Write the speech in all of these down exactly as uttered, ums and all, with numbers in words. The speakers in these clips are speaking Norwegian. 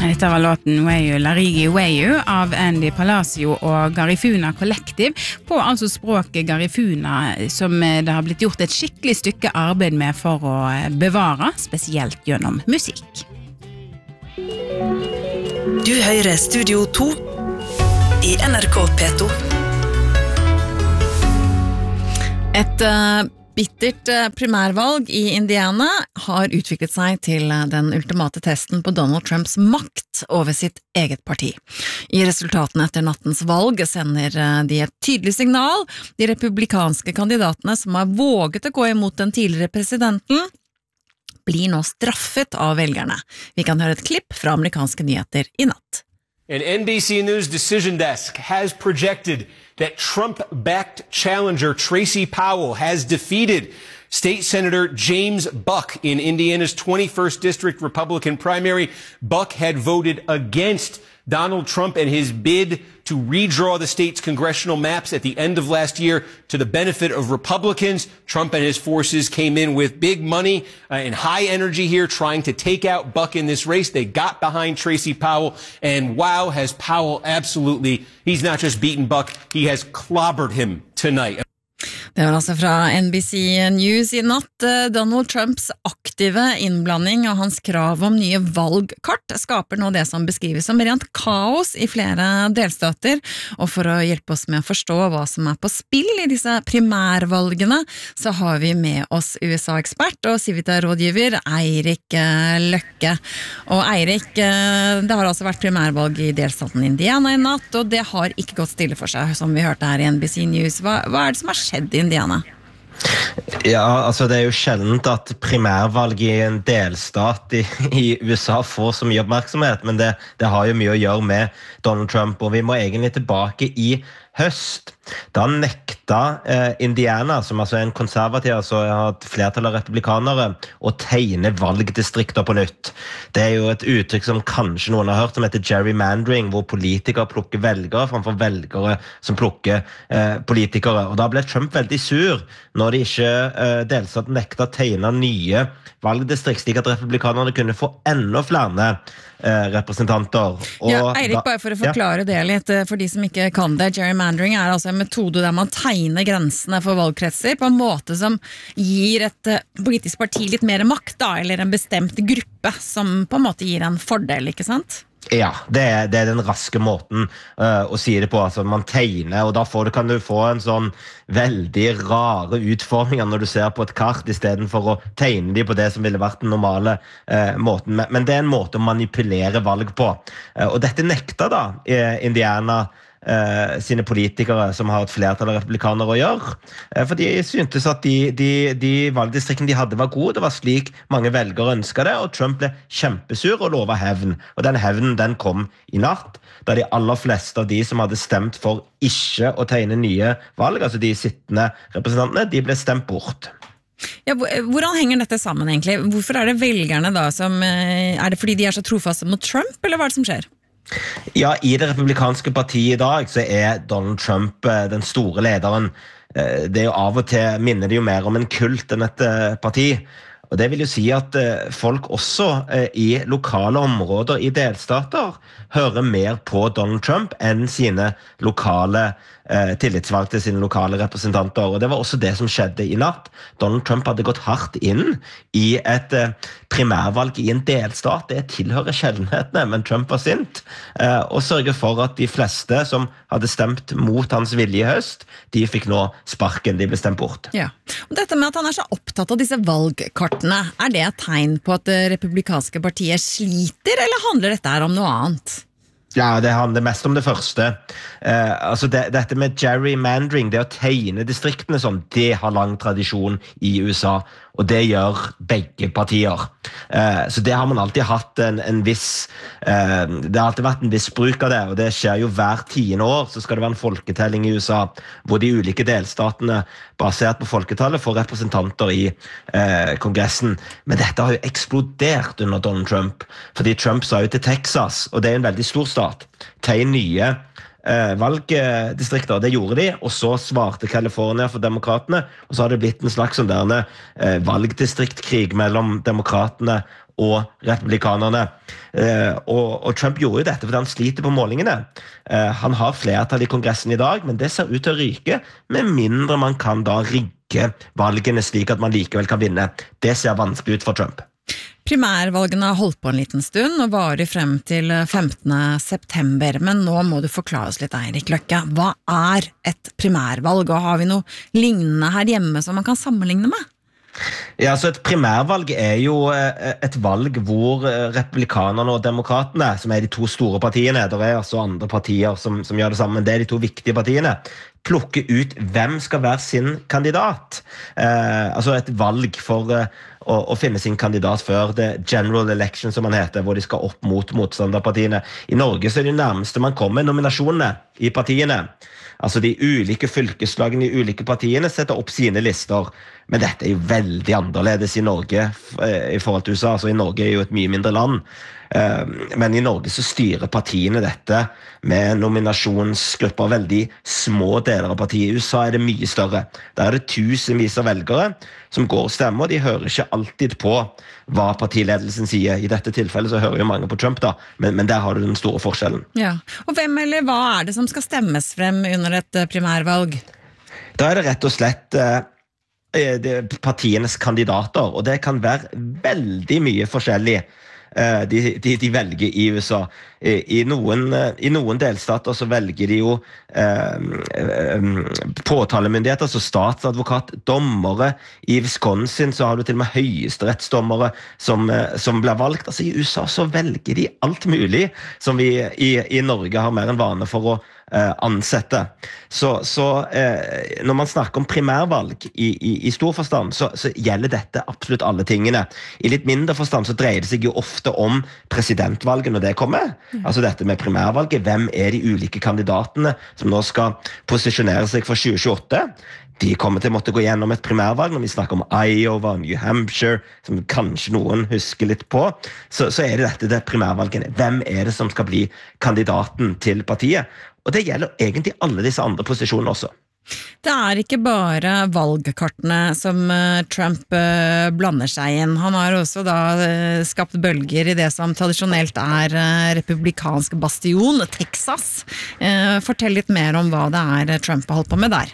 Dette var låten Wayu Larigi Wayu av Andy Palacio og Garifuna Collective på altså språket Garifuna som det har blitt gjort et skikkelig stykke arbeid med for å bevare, spesielt gjennom musikk. Du hører Studio to i N R K P to. Et uh, bittert uh, primærvalg i Indiana har utviklet seg til uh, den ultimate testen på Donald Trumps makt over sitt eget parti. I resultatene etter nattens valg sender uh, de et tydelig signal. De republikanske kandidatene som har våget å gå imot den tidligere presidenten, blir nå straffet av velgerne. Vi kan høre et klipp fra amerikanske nyheter i natt. An N B C News decision desk has projected that Trump-backed challenger Tracy Powell has defeated State Senator James Buck in Indiana's twenty-first District Republican primary. Buck had voted against Donald Trump and his bid to redraw the state's congressional maps at the end of last year to the benefit of Republicans. Trump and his forces came in with big money uh, and high energy here trying to take out Buck in this race. They got behind Tracy Powell, and wow, has Powell absolutely, he's not just beaten Buck, he has clobbered him tonight. Det var altså fra N B C News i natt. Donald Trumps aktive innblanding og hans krav om nye valgkart skaper nå det som beskrives som rent kaos i flere delstater, og for å hjelpe oss med å forstå hva som er på spill i disse primærvalgene, så har vi med oss U S A-ekspert og Civita-rådgiver Eirik Løkke. Og Eirik, det har altså vært primærvalg i delstaten Indiana i natt, og det har ikke gått stille for seg, som vi hørte her i N B C News. Hva, hva er det som har skjedd i Indiana? Ja, altså det er jo sjeldent at primærvalg i en delstat i, i U S A får så mye oppmerksomhet, men det, det har jo mye å gjøre med Donald Trump, og vi må egentlig tilbake i høst. Da nekta eh, Indiana, som altså er en konservativ, altså har et flertall av republikanere, å tegne valgdistrikter på nytt. Det er jo et uttrykk som kanskje noen har hørt, som heter gerrymandering, hvor politikere plukker velgere framfor velgere som plukker eh, politikere. Og da ble Trump veldig sur når de ikke eh, delstaten nekta å tegne nye valgdistrikt, slik at republikanerne kunne få enda flere eh, representanter. Og ja, Eirik, bare for å forklare ja. det litt, for de som ikke kan det, gerrymandering er altså en metode der man tegner grensene for valgkretser på en måte som gir et politisk parti litt mer makt, da, eller en bestemt gruppe som på en måte gir en fordel, ikke sant? Ja, det er, det er den raske måten uh, å si det på. Altså, man tegner, og da får du, kan du få en sånn veldig rare utforminger når du ser på et kart, i stedet for å tegne de på det som ville vært den normale uh, måten. Men, men det er en måte å manipulere valg på. Uh, og dette nekta da Indiana Uh, sine politikere som har et flertall av republikanere å gjøre, uh, for de syntes at de, de, de valgdistriktene de hadde var gode, det var slik mange velgere ønsket det, og Trump ble kjempesur og lovet hevn, og den hevnen den kom i natt, da de aller fleste av de som hadde stemt for ikke å tegne nye valg, altså de sittende representantene, de ble stemt bort. Ja, hvordan henger dette sammen egentlig? Hvorfor er det velgerne da som, er det fordi de er så trofaste mot Trump, eller hva er det som skjer? Ja, i det republikanske partiet i dag så er Donald Trump den store lederen. Det er jo av og til minner det jo mer om en kult enn et parti. Og det vil jo si at folk også i lokale områder i delstater hører mer på Donald Trump enn sine lokale eh, tillitsvalgte, sine lokale representanter. Og det var også det som skjedde i natt. Donald Trump hadde gått hardt inn i et eh, primærvalg i en delstat. Det tilhører sjeldenhetene, men Trump var sint. Eh, og sørger for at de fleste som hadde stemt mot hans vilje i høst, de fikk nå sparken, de ble stemt bort. Ja. Og dette med at han er så opptatt av disse valgkartene, er det et tegn på at det republikanske partiet sliter, eller handler dette her om noe annet? Ja, det handler mest om det første. Eh, altså det, dette med gerrymandering, det å tegne distriktene sånn, det har lang tradisjon i U S A, og det gjør begge partier. Eh, så det har man alltid hatt en, en viss, eh, det har alltid vært en viss bruk av det, og det skjer jo hver tiende år, så skal det være en folketelling i U S A, hvor de ulike delstatene, basert på folketallet, får representanter i eh, kongressen. Men dette har jo eksplodert under Donald Trump, fordi Trump sa jo til Texas, og det er en veldig stor stat, tegn nye eh, valgdistrikter, det gjorde de, og så svarte California for demokratene, og så har det blitt en slags sånn derne eh, valgdistriktkrig mellom demokratene og republikanerne. Eh, og, og Trump gjorde jo dette fordi han sliter på målingene. Eh, han har flertall i kongressen i dag, men det ser ut til å ryke, med mindre man kan da rigge valgene slik at man likevel kan vinne. Det ser vanskelig ut for Trump. Primærvalgene har holdt på en liten stund og varer frem til femtende september, men nå må du forklare oss litt, Eirik Løkke. Hva er et primærvalg, og har vi noe lignende her hjemme som man kan sammenligne med? Ja, så Et primærvalg er jo et valg hvor republikanerne og demokratene, som er de to store partiene, det er også andre partier som, som gjør det samme, men det er de to viktige partiene, plukker ut hvem skal være sin kandidat. Eh, altså et valg for eh, å, å finne sin kandidat før det general election, som man heter, hvor de skal opp mot motstanderpartiene. I Norge så er det nærmeste man kommer nominasjonene i partiene. Altså de ulike fylkeslagene i ulike partiene setter opp sine lister. Men dette er jo veldig annerledes i Norge i forhold til U S A. Altså i Norge er jo et mye mindre land. Men i Norge så styrer partiene dette med nominasjonsgrupper, veldig små deler av partiet. I U S A er det mye større. Der er det tusenvis av velgere som går og stemmer, og de hører ikke alltid på hva partiledelsen sier. I dette tilfellet så hører jo mange på Trump da, men, men der har du den store forskjellen. Ja, og hvem eller hva er det som skal stemmes frem under et primærvalg? Da er det rett og slett eh, det partienes kandidater, og det kan være veldig mye forskjellig. De, de, de velger i U S A. I noen, i noen delstater så velger de jo eh, påtalemyndigheter, altså statsadvokat, dommere. I Wisconsin så har du til og med høyesterettsdommere som, som blir valgt. Altså i U S A så velger de alt mulig som vi i, i Norge har mer enn vane for å eh, ansette. Så, så eh, når man snakker om primærvalg i, i, i stor forstand, så, så gjelder dette absolutt alle tingene. I litt mindre forstand så dreier det seg jo ofte om presidentvalget når det kommer. Mm. Altså dette med primærvalget. Hvem er de ulike kandidatene som nå skal posisjonere seg for tjue tjueåtte? De kommer til å måtte gå gjennom et primærvalg når vi snakker om Iowa, New Hampshire, som kanskje noen husker litt på. Så, så er det dette det primærvalgene. Hvem er det som skal bli kandidaten til partiet? Og det gjelder egentlig alle disse andre posisjonene også. Det er ikke bare valgkartene som Trump blander seg inn. Han har også da skapt bølger i det som tradisjonelt er republikansk bastion, Texas. Fortell litt mer om hva det er Trump har holdt på med der.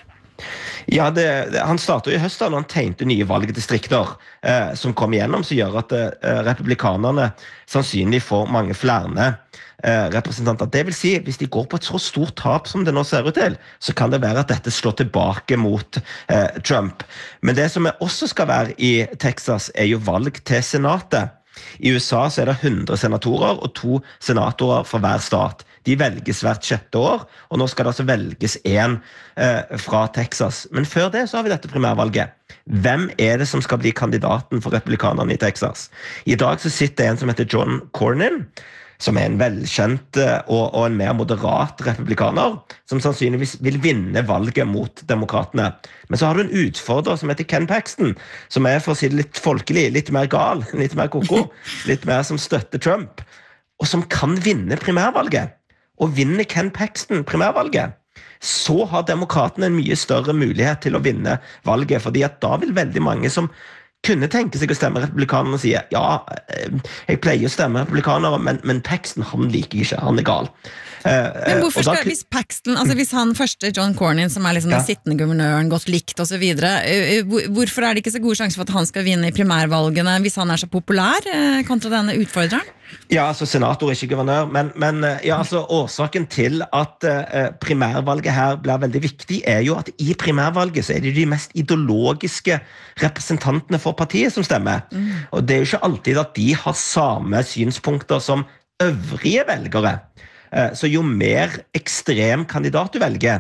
Ja, det, det, Han startet i høst da han tegnte nye valgdistrikter eh, som kom igjennom, som gjør at eh, republikanerne sannsynlig får mange flere eh, representanter. Det vil si, hvis de går på et så stort tap som det nå ser ut til, så kan det være at dette slår tilbake mot eh, Trump. Men det som også skal være i Texas er jo valg til senatet. I U S A så er det hundre senatorer og to senatorer for hver stat. De velges hvert sjette år, og nå skal det altså velges en eh, fra Texas. Men før det så har vi dette primærvalget. Hvem er det som skal bli kandidaten for republikanerne i Texas? I dag så sitter en som heter John Cornyn, som er en velkjent og, og en mer moderat republikaner, som sannsynligvis vil vinne valget mot demokratene. Men så har du en utfordrer som heter Ken Paxton, som er, for å si det litt folkelig, litt mer gal, litt mer koko, litt mer som støtter Trump, og som kan vinne primærvalget. Og vinner Ken Paxton primærvalget, så har demokratene en mye større mulighet til å vinne valget, fordi at da vil veldig mange som kunne tenke seg å stemme republikanerne og si ja, jeg pleier å stemme republikanere, men, men Paxton, han liker ikke, han er gal. Men hvorfor skal, hvis Paxton, altså hvis han første John Cornyn, som er liksom ja. den sittende guvernøren, godt likt og så videre, hvorfor er det ikke så god sjanse for at han skal vinne i primærvalgene hvis han er så populær kontra denne utfordreren? Ja, altså senator er ikke guvernør, men, men ja, altså, årsaken til at uh, primærvalget her blir veldig viktig er jo at i primærvalget så er det de mest ideologiske representantene for partiet som stemmer. Mm. Og det er jo ikke alltid at de har samme synspunkter som øvrige velgere. Uh, så jo mer ekstrem kandidat du velger,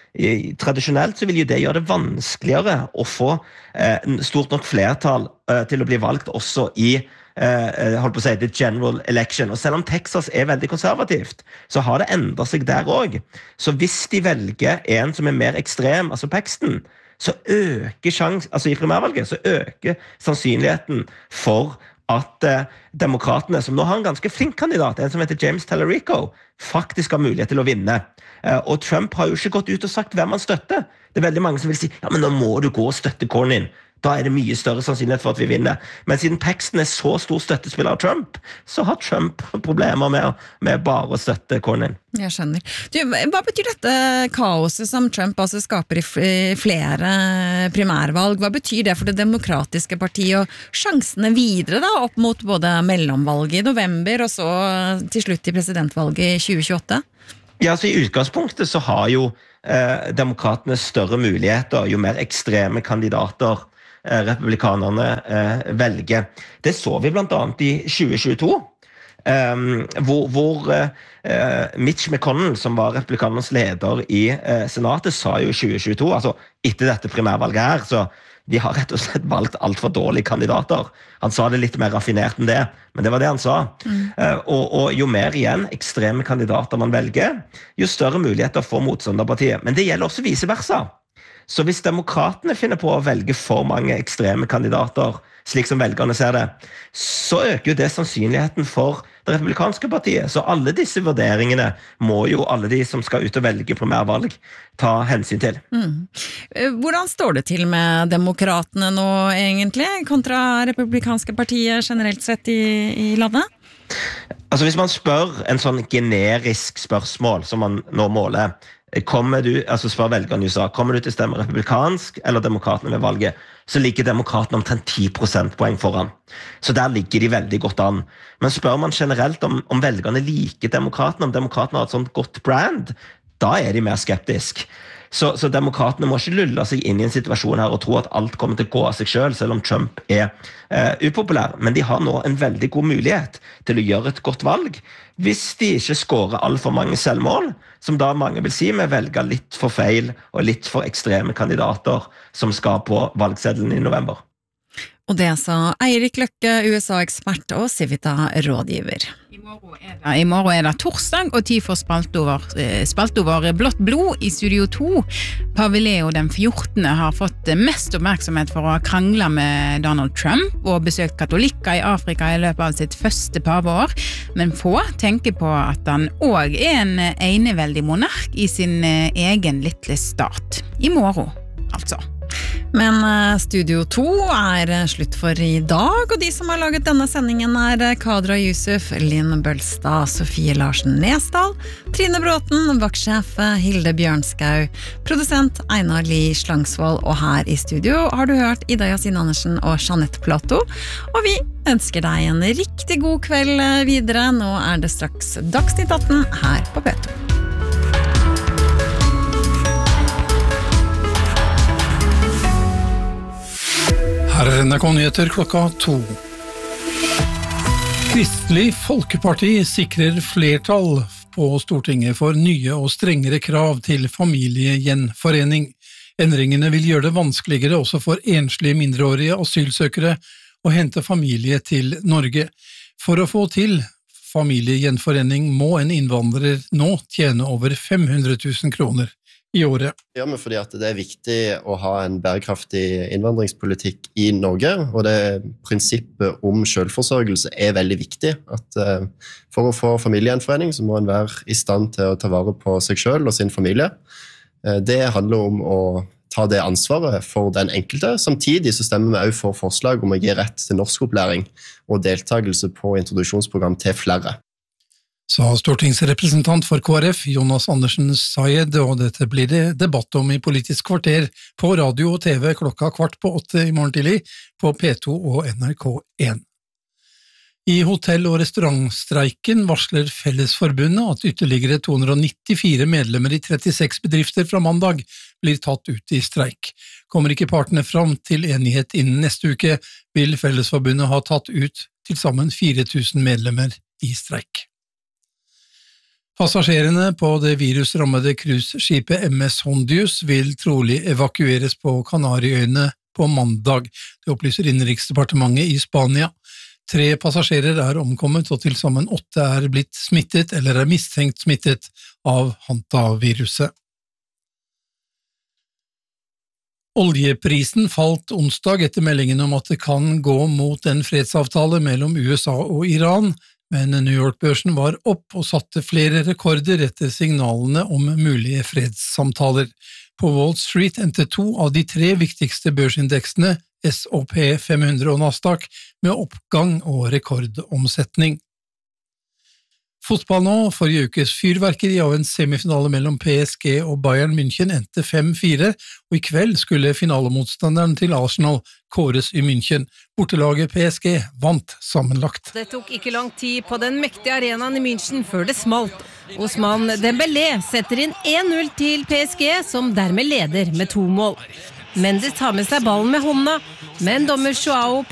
i, tradisjonelt så vil jo det gjøre det vanskeligere å få uh, stort nok flertall uh, til å bli valgt også i Uh, holdt på å si, the general election. Og selv om Texas er veldig konservativt, så har det endret seg der også. Så hvis de velger en som er mer ekstrem, altså Paxton, så øker sjans, altså i primærvalget, så øker sannsynligheten for at uh, demokratene, som nå har en ganske flink kandidat, en som heter James Tallarico, faktisk har mulighet til å vinne. Uh, og Trump har jo ikke gått ut og sagt hvem han støtter. Det er veldig mange som vil si, ja, men nå må du gå og støtte Cornyn. da er det mye større sannsynlighet for at vi vinner. Men siden Paxton er så stor støttespiller av Trump, så har Trump problemer med, med bare å støtte Cornyn. Jeg skjønner. Du, hva betyr dette kaoset som Trump altså skaper i flere primærvalg? Hva betyr det for det demokratiske partiet og sjansene videre da, opp mot både mellomvalget i november og så til slutt i presidentvalget i tjue tjueåtte? Ja, så i utgangspunktet så har jo eh, demokratene større muligheter, jo mer ekstreme kandidater republikanerne eh, velger. Det så vi blant annet i tjue tjueto, eh, hvor, hvor eh, Mitch McConnell, som var republikanernes leder i eh, senatet, sa jo i tjue tjueto, altså etter dette primærvalget her, så de har rett og slett valgt alt for dårlige kandidater. Han sa det litt mer raffinert enn det, men det var det han sa. Mm. Eh, og, og jo mer igjen ekstreme kandidater man velger, jo større muligheter får motstanderpartiet. Men det gjelder også vice versa. Så hvis demokratene finner på å velge for mange ekstreme kandidater, slik som velgerne ser det, så øker jo det sannsynligheten for det republikanske partiet. Så alle disse vurderingene må jo alle de som skal ut og velge primærvalg ta hensyn til. Mm. Hvordan står det til med demokratene nå egentlig, kontra republikanske partiet generelt sett i, i landet? Altså hvis man spør en sånn generisk spørsmål som man nå måler, Kommer du, altså spør velgerne i U S A, kommer du til å stemme republikansk eller demokratene ved valget, så ligger demokratene omtrent ti prosentpoeng foran. Så der ligger de veldig godt an. Men spør man generelt om, om velgerne liker demokratene, om demokratene har et sånt godt brand, da er de mer skeptisk. Så, så demokratene må ikke lulle seg inn i en situasjon her og tro at alt kommer til å gå av seg selv, selv om Trump er eh, upopulær. Men de har nå en veldig god mulighet til å gjøre et godt valg, hvis de ikke skårer alt for mange selvmål, som da mange vil si med velge litt for feil og litt for ekstreme kandidater som skal på valgseddelen i november. Og det sa Eirik Løkke, U S A-ekspert og Civita-rådgiver. I morgen er det, i morgen er det torsdag og tid for spalt over, spalt over blått blod i Studio to. Pave Leo den fjortende har fått mest oppmerksomhet for å ha kranglet med Donald Trump og besøkt katolikker i Afrika i løpet av sitt første paveår. Men få tenker på at han også er en eneveldig monark i sin egen lille stat. I morgen, altså. Men Studio to er slutt for i dag, og de som har laget denne sendingen er Kadra Yusuf, Linn Bølstad, Sofie Larsen Nesdal, Trine Bråten, vaktsjef Hilde Bjørnskau, produsent Einar Lie Slangsvold, og her i studio har du hørt Ida Yasin Andersen og Jeanette Plato, og vi ønsker deg en riktig god kveld videre. Nå er det straks Dagsnytt atten her på P to. Her er N R K-nyheter klokka to. Kristelig Folkeparti sikrer flertall på Stortinget for nye og strengere krav til familiegjenforening. Endringene vil gjøre det vanskeligere også for enslige mindreårige asylsøkere å hente familie til Norge. For å få til familiegjenforening må en innvandrer nå tjene over fem hundre tusen kroner i året. Det gjør vi fordi at det er viktig å ha en bærekraftig innvandringspolitikk i Norge, og det prinsippet om selvforsørgelse er veldig viktig. At uh, for å få familiegjenforening så må en være i stand til å ta vare på seg selv og sin familie. Uh, det handler om å ta det ansvaret for den enkelte. Samtidig så stemmer vi også for forslag om å gi rett til norskopplæring og deltakelse på introduksjonsprogram til flere. Sa stortingsrepresentant for K R F, Jonas Andersen Sayed, og dette blir det debatt om i Politisk kvarter på radio og T V klokka kvart på åtte i morgen tidlig på P to og N R K en. I hotell- og restaurantstreiken varsler Fellesforbundet at ytterligere to hundre nittifire medlemmer i trettiseks bedrifter fra mandag blir tatt ut i streik. Kommer ikke partene fram til enighet innen neste uke, vil Fellesforbundet ha tatt ut til sammen fire tusen medlemmer i streik. Passasjerene på det virusrammede cruiseskipet M S Hondius vil trolig evakueres på Kanariøyene på mandag, det opplyser Innenriksdepartementet i Spania. Tre passasjerer er omkommet, og til sammen åtte er blitt smittet eller er mistenkt smittet av hantaviruset. Oljeprisen falt onsdag etter meldingen om at det kan gå mot en fredsavtale mellom U S A og Iran, men New York-børsen var opp og satte flere rekorder etter signalene om mulige fredssamtaler. På Wall Street endte to av de tre viktigste børsindeksene S og P fem hundre og Nasdaq med oppgang og rekordomsetning. Fotball nå, forrige ukes fyrverkeri av en semifinale mellom P S G og Bayern München endte fem fire, og i kveld skulle finalemotstanderen til Arsenal kåres i München. Bortelaget P S G vant sammenlagt. Det tok ikke lang tid på den mektige arenaen i München før det smalt. Ousmane Dembélé setter inn en null til P S G, som dermed leder med to mål. Mendes tar med seg ballen med hånda, men dommer Joao